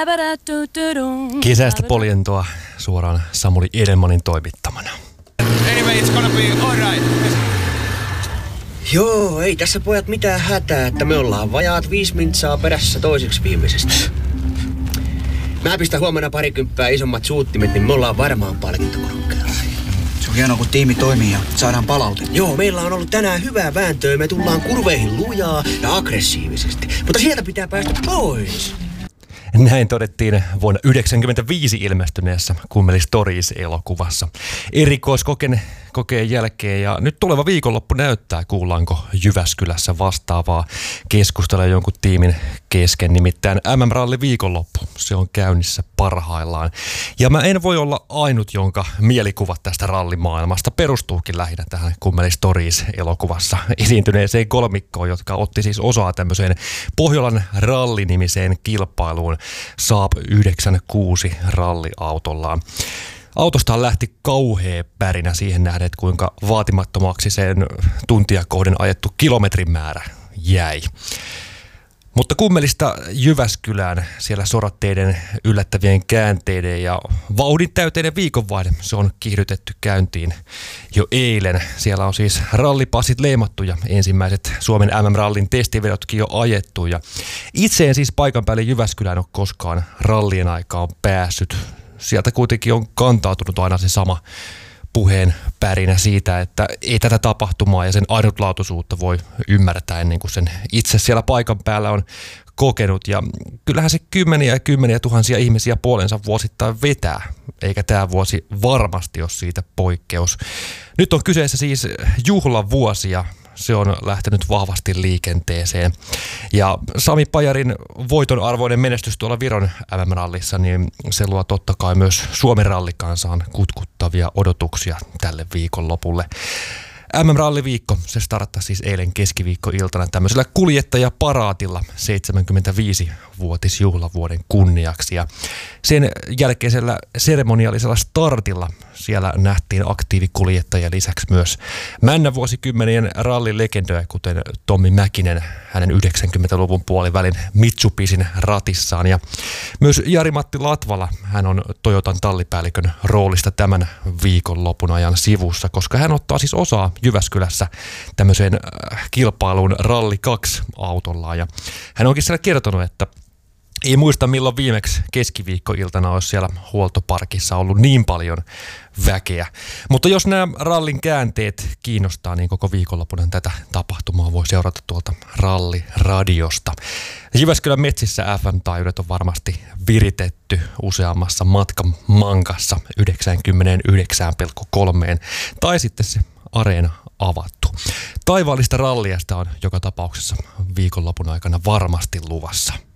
Kesästä poljentoa suoraan Samuli Edelmanin toimittamana. Anyway, it's gonna be alright. Joo, ei tässä pojat mitään hätää, että me ollaan vajaat 5 mintsaa perässä toiseksi viimeisestä. Mä pistän huomenna 20 isommat suuttimet, niin me ollaan varmaan palkintokorokkeella. Se on hienoa, kun tiimi toimii ja saadaan palautetta. Joo, meillä on ollut tänään hyvää vääntöä. Me tullaan kurveihin lujaa ja aggressiivisesti. Mutta sieltä pitää päästä pois. Näin todettiin vuonna 1995 ilmestyneessä Kummeli Stories-elokuvassa erikoiskokeen jälkeen. Ja nyt tuleva viikonloppu näyttää, kuullaanko Jyväskylässä vastaavaa keskustelua jonkun tiimin kesken. Nimittäin MM-ralli viikonloppu, se on käynnissä parhaillaan. Ja mä en voi olla ainut, jonka mielikuvat tästä rallimaailmasta perustuukin lähinnä tähän Kummeli Stories-elokuvassa esiintyneeseen kolmikkoon, jotka otti siis osaa tämmöiseen Pohjolan rallinimiseen kilpailuun Saab 96 ralliautollaan. Autostahan lähti kauhea pärinä siihen nähden, että kuinka vaatimattomaksi sen tuntia kohden ajettu kilometrimäärä jäi. Mutta Kummelista Jyväskylään siellä soratteiden yllättävien käänteiden ja vauhdin täyteinen viikonvaihde, se on kiihdytetty käyntiin jo eilen. Siellä on siis rallipassit leimattu ja ensimmäiset Suomen MM-rallin testivedotkin jo ajettu. Ja itse en siis paikan päälle Jyväskylään ole koskaan rallien aikaan päässyt. Sieltä kuitenkin on kantautunut aina se sama puheen pärinä siitä, että ei tätä tapahtumaa ja sen ainutlaatuisuutta voi ymmärtää ennen kuin sen itse siellä paikan päällä on kokenut. Ja kyllähän se kymmeniä ja kymmeniä tuhansia ihmisiä puolensa vuosittain vetää, eikä tämä vuosi varmasti ole siitä poikkeus. Nyt on kyseessä siis juhlavuosi ja se on lähtenyt vahvasti liikenteeseen. Ja Sami Pajarin voiton arvoinen menestys tuolla Viron MM-rallissa, niin se luo totta kai myös Suomen rallikansaan kutkuttavia odotuksia tälle viikonlopulle. MM-ralliviikko, se starttasi siis eilen keskiviikkoiltana tämmöisellä kuljettajaparaatilla 75-vuotisjuhlavuoden kunniaksi. Ja sen jälkeisellä seremoniaalisella startilla siellä nähtiin aktiivikuljettajia lisäksi myös männävuosikymmenien rallilegendoja, kuten Tommi Mäkinen hänen 90-luvun puolivälin Mitsubisin ratissaan. Ja myös Jari-Matti Latvala, hän on Toyotan tallipäällikön roolista tämän viikonlopun ajan sivussa, koska hän ottaa siis osaa Jyväskylässä tämmöiseen kilpailuun Ralli 2-autollaan. Ja hän onkin siellä kertonut, että ei muista milloin viimeksi keskiviikkoiltana olisi siellä huoltoparkissa ollut niin paljon väkeä. Mutta jos nämä rallin käänteet kiinnostaa, niin koko viikonlopuna tätä tapahtumaa voi seurata tuolta ralliradiosta. Jyväskylän metsissä FM-taajuudet on varmasti viritetty useammassa matkamankassa 99,3 tai sitten se areena avattu. Taivaallista ralliasta on joka tapauksessa viikonlopun aikana varmasti luvassa.